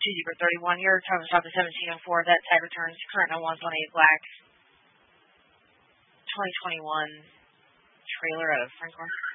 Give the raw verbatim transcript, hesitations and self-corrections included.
two Zebra thirty-one. You're talking about the seventeen oh four that tag returns current oh one one eight black twenty twenty-one trailer out of Frankfort.